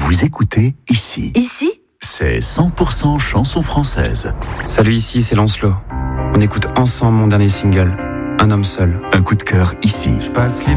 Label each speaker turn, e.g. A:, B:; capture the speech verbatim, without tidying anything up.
A: Vous écoutez Ici.
B: Ici ?
A: C'est cent pour cent chanson française.
C: Salut, ici c'est Lancelot. On écoute ensemble mon dernier single, Un homme seul.
A: Un coup de cœur ici.
C: Je passe l'hiver